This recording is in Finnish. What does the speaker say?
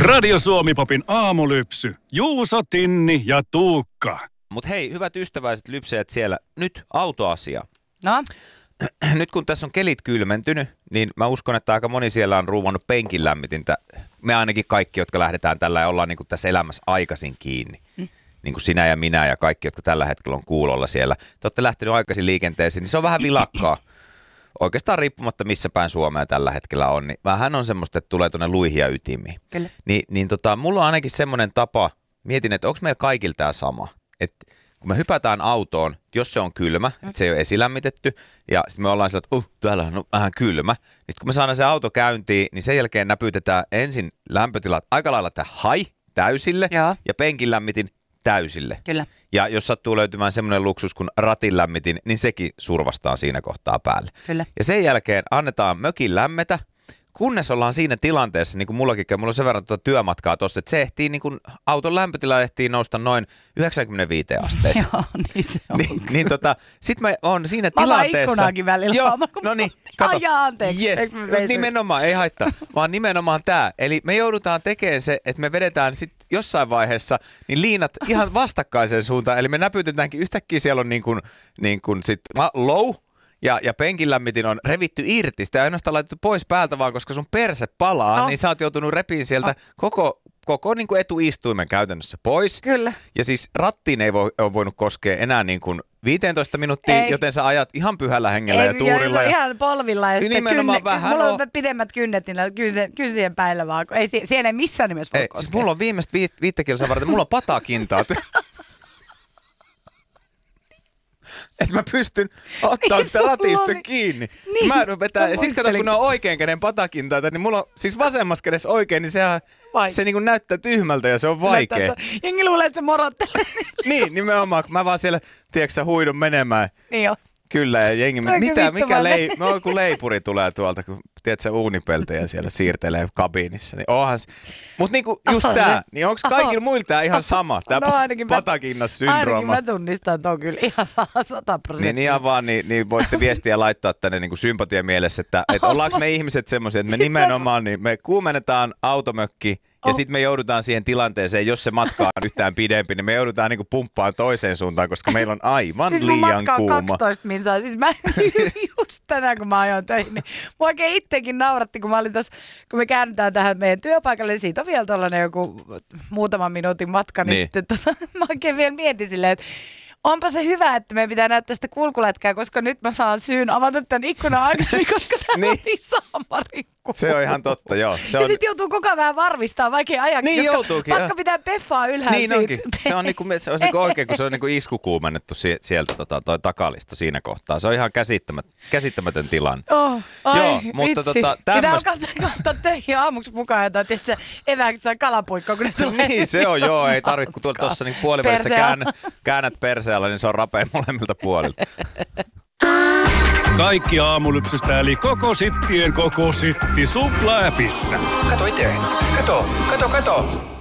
Radio Suomi-popin aamulypsy. Juuso, Tinni ja Tuukka. Mut hei, hyvät ystäväiset lypsäjät siellä, nyt autoasia. No? Nyt kun tässä on kelit kylmentynyt, niin mä uskon, että aika moni siellä on ruuvannut penkin lämmitintä. Me ainakin kaikki, jotka lähdetään tällä ja ollaan niin kuin tässä elämässä aikaisin kiinni. Niin kuin sinä ja minä ja kaikki, jotka tällä hetkellä on kuulolla siellä. Te olette lähtenyt aikaisin liikenteeseen, niin se on vähän vilakkaa. Oikeastaan riippumatta missä päin Suomea tällä hetkellä on, niin vähän on semmoista, että tulee tuonne luihin ja ytimiin. Mulla on ainakin semmoinen tapa, mietin, että onko meillä kaikilla tämä sama. Että kun me hypätään autoon, jos se on kylmä, että se ei ole esilämmitetty, ja sitten me ollaan sillä, että täällä on vähän kylmä, niin sitten kun me saadaan se auto käyntiin, niin sen jälkeen näpytetään ensin lämpötilat aika lailla täysille, ja penkin lämmitin täysille. Kyllä. Ja jos sattuu löytymään semmoinen luksus kuin ratin lämmitin, niin sekin survastaan siinä kohtaa päälle. Kyllä. Ja sen jälkeen annetaan mökin lämmetä, kunnes ollaan siinä tilanteessa, niin kuin mullakin käy, mulla on sen verran työmatkaa tuossa, että se ehtii, niin kuin auton lämpötila ehtii nousta noin 95 asteeseen. Joo, niin se on. Sitten mä oon siinä tilanteessa. Mä ikkunaakin välillä. Joo, no niin, kato. Anteeksi. Yes, nimenomaan, ei haittaa, vaan nimenomaan tää. Eli me joudutaan tekemään se, että me vedetään sitten jossain vaiheessa niin liinat ihan vastakkaiseen suuntaan. Eli me näpytetäänkin yhtäkkiä, siellä on niin kuin sit low. Ja penkin lämmitin on revitty irti. Sitä ei ainoastaan laitettu pois päältä, vaan koska sun perse palaa, niin sä oot joutunut repiin sieltä koko niin kuin etuistuimen käytännössä pois. Kyllä. Ja siis rattiin ei ole voinut koskea enää niin kuin 15 minuuttia, joten sä ajat ihan pyhällä hengellä ja tuurilla. Se on ihan polvilla ja sitten vähän mulla on pidemmät kynnet, niin kynsien päällä vaan. Ei, siihen ei missään nimessä voi koskea. Siis mulla on viimeistä 5 kilsaa varten, mulla on patakintaa. Että mä pystyn ottaa sitä ratista kiinni. Niin. Mä vetää, ja sit kato, kun ne on oikein käden patakintaita, niin mulla on siis vasemmassa kädessä oikein, niin se niin kuin näyttää tyhmältä ja se on vaikea. Jengi luulee, että se morottelee. Niin, nimenomaan, kun mä vaan siellä, tiedätkö huidun menemään. Niin jo. Kyllä, ja jengi, kun leipuri tulee tuolta, kun tiedätkö uunipeltejä siellä siirtelee kabiinissa, niin onhan se. Mutta niinku just tää, niin onko kaikilla muilla tää ihan sama, tää patakinnas-syndrooma? Ainakin mä tunnistan ton kyllä ihan 100%. Niin ihan vaan, niin voitte viestiä laittaa tänne niinku sympatia mielessä, että ollaanko me ihmiset semmoisia, että me nimenomaan, niin me kuumennetaan automökki, ja sitten me joudutaan siihen tilanteeseen, jos se matka on yhtään pidempi, niin me joudutaan niinku pumppaan toiseen suuntaan, koska meillä on aivan siis liian kuuma. Siis mun matka on 12 minsaa. Siis mä just tänään, kun mä ajoin töihin, niin mua oikein itsekin nauratti, kun mä olin tuossa, kun me käännytään tähän meidän työpaikalle, niin siitä on vielä tuollainen joku muutaman minuutin matka, niin sitten mä oikein vielä mietin silleen, että onpa se hyvä, että meidän pitää näyttää sitä kulkulätkää, koska nyt mä saan syyn avata tämän ikkunan aikaisemmin, koska täällä on niin saamari kuuma. Se on ihan totta, joo. Ja sitten joutuu koko ajan vähän varmistaa, vaikea ajakin, niin koska joutuukin, pakko pitää peffaa ylhäällä. Niin onkin. Se on niinku oikein, kun se on niinku iskukuumennettu sieltä toi takalista siinä kohtaa. Se on ihan käsittämätön tilanne. Joo, mutta pitää alkaa töihin aamuksi mukaan jotain, tiedätkö, evääksi tai kalapuikkoa, kun ne tulee. Niin, se on joo, ei tarvitse, kun tuossa niin puolivälissä käännät perseellä, niin se on rapea molemmilta puolilta. Kaikki aamulypsystä eli koko sittien koko sitti Supla-äpissä. Kato itse. Kato.